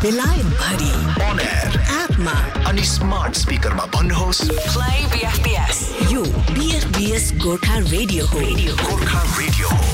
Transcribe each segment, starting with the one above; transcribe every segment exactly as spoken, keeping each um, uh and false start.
बेलायत भरि on air एपमा अनि स्मार्ट स्पिकरमा भन्नुहोस् प्ले बीएफपीएस। यो बीएफपीएस गोर्खा रेडियो हो। गोर्खा रेडियो हो।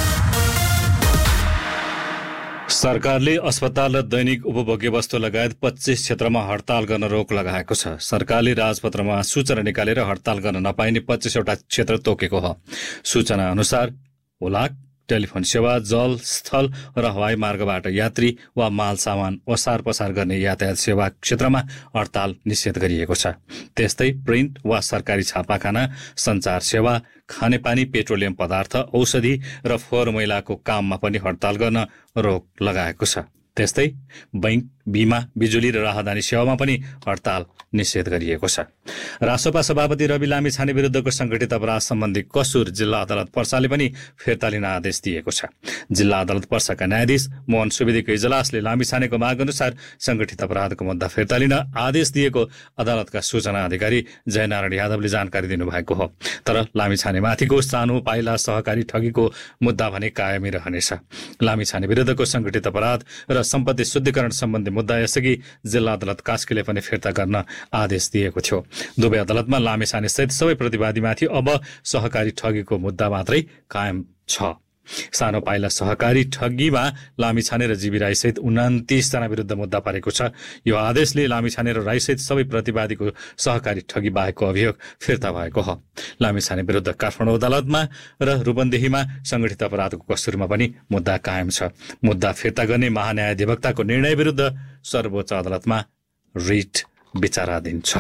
सरकारले अस्पताल र दैनिक उपभोग्य वस्तु लगायत पच्चीस क्षेत्रमा हडताल गर्न रोक लगाएको छ। सरकारले राजपत्रमा सूचना निकालेर हडताल गर्न नपाइने पच्चीसवटा क्षेत्र तोकेको हो। सूचना अनुसार हुलाक, टेलिफोन सेवा, जल, स्थल र हवाई मार्गबाट यात्री वा माल सामान ओसार पसार गर्ने यातायात सेवा क्षेत्रमा हडताल निषेध गरिएको छ। त्यस्तै प्रिन्ट वा सरकारी छापाखाना, सञ्चार सेवा, खानेपानी, पेट्रोलियम पदार्थ, औषधि र फोहोर मैलाको काममा पनि हडताल गर्न रोक लगाएको छ। त्यस्तै बैंक, बीमा, बिजुली र राहदानी सेवामा पनि हडताल निषेध गरिएको छ। रासोपा सभापति रवि लामिछाने विरुद्धको संगठित अपराध सम्बन्धी कसुर जिल्ला अदालत पर्साले पनि फिर्ता लिन आदेश दिएको छ। जिल्ला अदालत पर्साका न्यायाधीश मोहन सुवेदीको इजलासले लामिछानेको माग अनुसार संगठित अपराधको मुद्दा फिर्ता लिन आदेश दिएको अदालतका सूचना अधिकारी जयनारायण यादवले जानकारी दिनुभएको हो। तर लामिछानेमाथिको सानो पाइला सहकारी ठगीको मुद्दा भने कायमै रहनेछ। लामिछाने विरुद्धको संगठित अपराध र सम्पत्ति शुद्धिकरण सम्बन्धी मुद्दा यसअघि जिल्ला अदालत कास्कीले पनि फिर्ता गर्न आदेश दिएको थियो। दुवै अदालतमा लामिछाने सहित सबै प्रतिवादीमाथि अब सहकारी ठगीको मुद्दा मात्रै कायम छ। सानो पाइला सहकारी ठगीमा लामिछाने र जीवी राई सहित उनातिस जना विरुद्ध मुद्दा परेको छ। यो आदेशले लामिछाने र राई सहित सबै प्रतिवादीको सहकारी ठगी बाहेकको अभियोग फिर्ता भएको हो। लामिछाने विरुद्ध काठमाडौँ अदालतमा र रूपन्देहीमा संगठित अपराधको कसुरमा पनि मुद्दा कायम छ। मुद्दा फिर्ता गर्ने महान्यायाधिवक्ताको निर्णय विरुद्ध सर्वोच्च अदालतमा रिट विचाराधीन छ।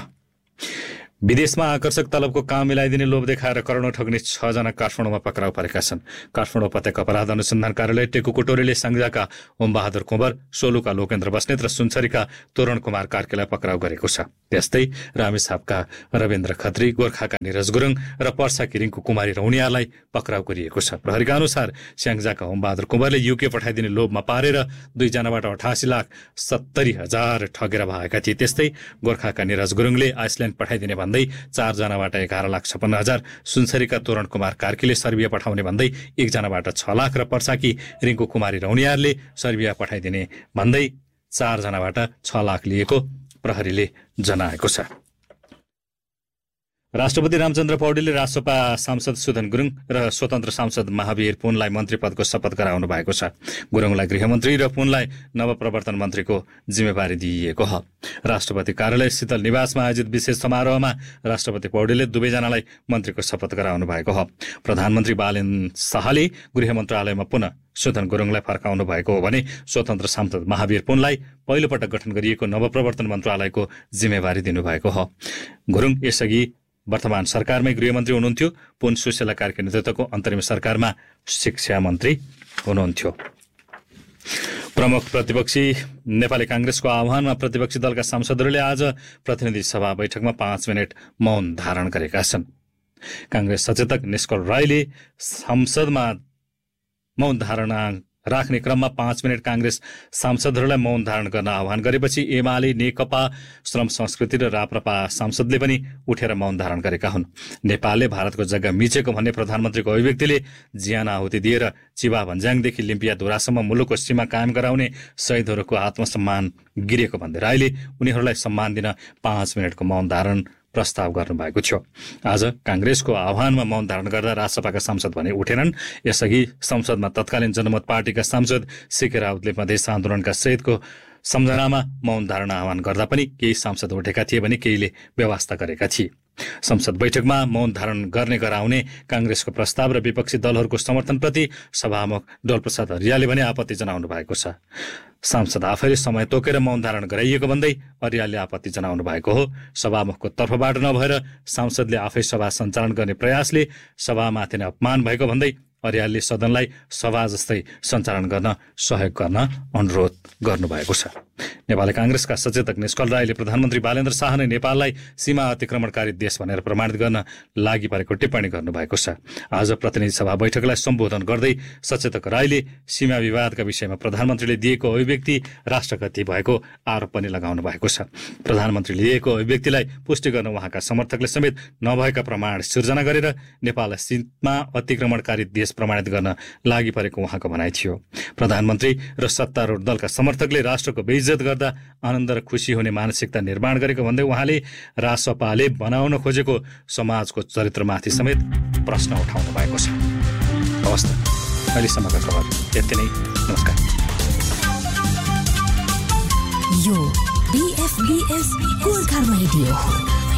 विदेशमा आकर्षक तलबको काम मिलाइदिने लोभ देखाएर करोडौं ठग्ने छ जना काठमाडौँमा पक्राउ परेका छन्। काठमाडौँ उपत्यका अपराध अनुसन्धान कार्यालय टेकु कोटोरीले सांजाका ओमबहादुर कुँवर, सोलुका लोकेन्द्र बस्नेत र सुनसरीका तोरण कुमार कार्कीलाई पक्राउ गरेको छ। त्यस्तै रामेछापका रविन्द्र खत्री, गोर्खाका निरज गुरुङ र पर्साकी रिङ्कु कुमारी रौनियालाई पक्राउ गरिएको छ। प्रहरीका अनुसार स्याङ्जाका ओमबहादुर कुँवरले युके पठाइदिने लोभमा पारेर दुईजनाबाट अठासी लाख सत्तरी हजार ठगेर भएका थिए। त्यस्तै गोर्खाका निरज गुरुङले आइसल्याण्ड पठाइदिने भन्दै चारजनाबाट एघार लाख छप्पन्न हजार, सुनसरीका तोरण कुमार कार्कीले सर्बिया पठाउने भन्दै एकजनाबाट छ लाख र पर्साकी रिङ्कु कुमारी रौनियारले सर्बिया पठाइदिने भन्दै चारजनाबाट छ लाख लिएको प्रहरीले जनाएको छ। राष्ट्रपति रामचन्द्र पौडेलले रासोपा सांसद सुदन गुरुङ र स्वतन्त्र सांसद महावीर पुनलाई मन्त्री पदको शपथ गराउनु भएको छ। गुरुङलाई गृहमन्त्री र पुनलाई नवप्रवर्तन मन्त्रीको जिम्मेवारी दिइएको हो। राष्ट्रपति कार्यालय शीतल निवासमा आयोजित विशेष समारोहमा राष्ट्रपति पौडेलले दुवैजनालाई मन्त्रीको शपथ गराउनु भएको हो। प्रधानमन्त्री बालेन्द्र शाहले गृह मन्त्रालयमा पुनः सुदन गुरुङलाई फर्काउनु भएको हो भने स्वतन्त्र सांसद महावीर पुनलाई पहिलोपटक गठन गरिएको नवप्रवर्तन मन्त्रालयको जिम्मेवारी दिनुभएको हो। गुरुङ यसअघि वर्तमान सरकारमै गृहमन्त्री हुनुहुन्थ्यो। पुन सुशीला कार्की नेतृत्वको अन्तरिम सरकारमा शिक्षा मन्त्री हुनुहुन्थ्यो। प्रमुख प्रतिपक्षी नेपाली कांग्रेसको आह्वानमा प्रतिपक्षी दलका सांसदहरूले आज प्रतिनिधि सभा बैठकमा पाँच मिनट मौन धारण गरेका छन्। कांग्रेस सचेतक निष्कल राईले संसदमा मौन धारणा राख्ने क्रममा पाँच मिनट कांग्रेस सांसदहरूलाई मौन धारण गर्न आह्वान गरेपछि एमाले, नेकपा, श्रम संस्कृति र राप्रपा सांसदले पनि उठेर मौन धारण गरेका हुन्। नेपालले भारतको जग्गा मिचेको भन्ने प्रधानमन्त्रीको अभिव्यक्तिले ज्यान आहुति दिएर चिबा भन्ज्याङदेखि लिम्पिया धुरासम्म मुलुकको सीमा कायम गराउने शहीदहरूको आत्मसम्मान गिरेको भन्दै राईले उनीहरूलाई सम्मान दिन पाँच मिनटको मौन धारण प्रस्ताव गर्नुभएको थियो। आज कांग्रेसको आह्वानमा मौन धारण गर्दा राजसभाका सांसद भने उठेनन्। यसअघि संसदमा तत्कालीन जनमत पार्टीका सांसद सीके राउतले मधेस आन्दोलनका शहीदको सम्झनामा मौन धारण आह्वान गर्दा पनि केही सांसद उठेका थिए भने केहीले व्यवस्था गरेका थिए। संसद बैठकमा मौन धारण गर्ने गराउने कांग्रेसको प्रस्ताव र विपक्षी दलहरूको समर्थनप्रति सभामुख डोलप्रसाद हरियाले भने आपत्ति जनाउनु भएको छ। सांसद आफैले समय तोकेर मौन धारण गराइएको भन्दै हरियालले आपत्ति जनाउनु भएको हो। सभामुखको तर्फबाट नभएर सांसदले आफै सभा सञ्चालन गर्ने प्रयासले सभामाथि नै अपमान भएको भन्दै हरियालले सदनलाई सभा जस्तै सञ्चालन गर्न सहयोग गर्न अनुरोध गर्नुभएको छ। नेपाली कांग्रेसका सचेतक निष्कल राईले प्रधानमन्त्री बालेन्द्र शाह नै नेपाललाई सीमा अतिक्रमणकारी देश भनेर प्रमाणित गर्न लागि परेको टिप्पणी गर्नुभएको छ। आज प्रतिनिधि सभा बैठकलाई सम्बोधन गर्दै सचेतक राईले सीमा विवादका विषयमा प्रधानमन्त्रीले दिएको अभिव्यक्ति राष्ट्रघाती भएको आरोप पनि लगाउनु भएको छ। प्रधानमन्त्रीले दिएको अभिव्यक्तिलाई पुष्टि गर्न उहाँका समर्थकले समेत नभएका प्रमाण सिर्जना गरेर नेपाललाई सीमा अतिक्रमणकारी देश प्रमाणित गर्न लागि परेको उहाँको भनाइ थियो। प्रधानमन्त्री र सत्तारूढ दलका समर्थकले राष्ट्रको बेइज्जत गर्दा हेर्दा आनन्द र खुसी हुने मानसिकता निर्माण गरेको भन्दै उहाँले राजसपाले बनाउन खोजेको समाजको चरित्रमाथि समेत प्रश्न उठाउनु भएको छ। हवस् त, अहिलेसम्मका खबर यति नै। नमस्कार। यो बीएफबीएस गोर्खा रेडियो हो।